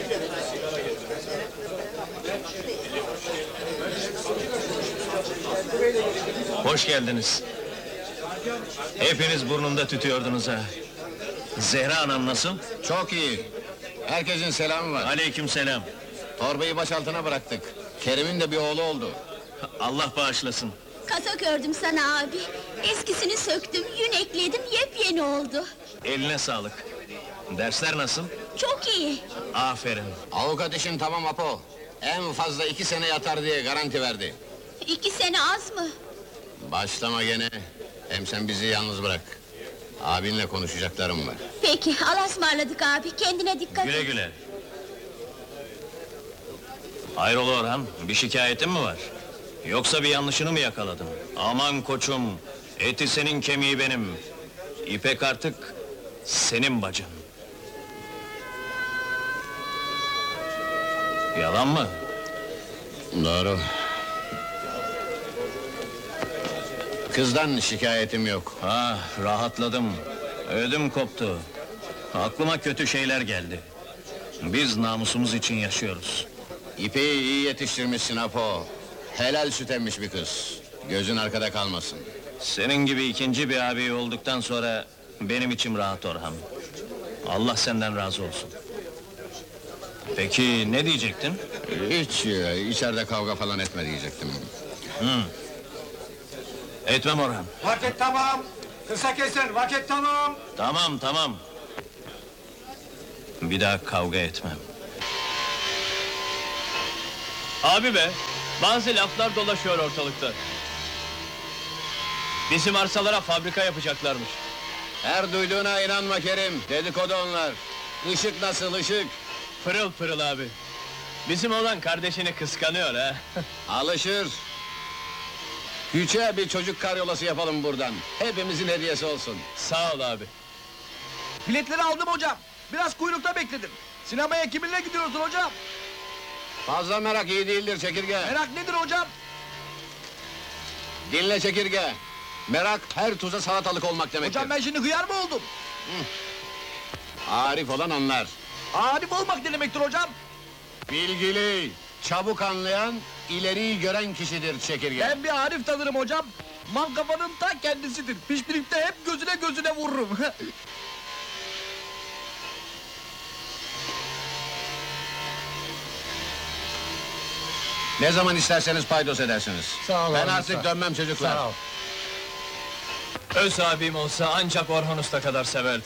Hoş geldiniz. Hepiniz burnumda tütüyordunuz ha. Zehra Hanım nasıl? Çok iyi. Herkesin selamı var. Aleykümselam. Torbayı başaltına bıraktık. Kerim'in de bir oğlu oldu. Allah bağışlasın. Kasa ördüm sana abi. Eskisini söktüm, yün ekledim, yepyeni oldu. Eline sağlık. Dersler nasıl? Çok iyi. Aferin. Avukat işin tamam Apo. En fazla 2 sene yatar diye garanti verdi. 2 sene az mı? Başlama gene. Hem sen bizi yalnız bırak. Abinle konuşacaklarım var. Peki, Allah'a ısmarladık abi, kendine dikkat Güle et. güle. Hayrola Orhan, bir şikayetin mi var? Yoksa bir yanlışını mı yakaladın? Aman koçum, eti senin kemiği benim. İpek artık senin bacın. Yalan mı? Doğru. Kızdan şikayetim yok. Ah, rahatladım. Ödüm koptu. Aklıma kötü şeyler geldi. Biz namusumuz için yaşıyoruz. İpeyi iyi yetiştirmişsin Apo. Helal süt emmiş bir kız. Gözün arkada kalmasın. Senin gibi ikinci bir abi olduktan sonra benim içim rahat Orhan. Allah senden razı olsun. Peki ne diyecektin? Hiç içeride kavga falan etme diyecektim. Etmem Orhan. Vakit tamam. Kısa kesin, vakit tamam. Tamam tamam. Bir daha kavga etmem. Abi be, bazı laflar dolaşıyor ortalıkta. Bizim arsalara fabrika yapacaklarmış. Her duyduğuna inanma Kerim. Dedikodu onlar. Işık nasıl ışık? Pırıl pırıl abi. Bizim oğlan kardeşini kıskanıyor ha. Alışır. Yüce bir çocuk karyolası yapalım buradan. Hepimizin hediyesi olsun. Sağ ol abi. Biletleri aldım hocam. Biraz kuyrukta bekledim. Sinemaya kiminle gidiyorsun hocam? Fazla merak iyi değildir Çekirge. Merak nedir hocam? Dinle Çekirge. Merak her tuza salatalık olmak demektir. Hocam ben şimdi hıyar mı oldum? Arif olan anlar. Arif olmak ne demektir hocam? Bilgili, çabuk anlayan, ileriyi gören kişidir Çekirge. Ben bir Arif tanırım hocam. Man kafanın ta kendisidir. Pişpilikte hep gözüne vururum. Ne zaman isterseniz paydos edersiniz. Sağ ol Ben abi, artık sağ ol. dönmem çocuklar. Sağ ol. Öz abim olsa ancak Orhan Usta kadar severdi.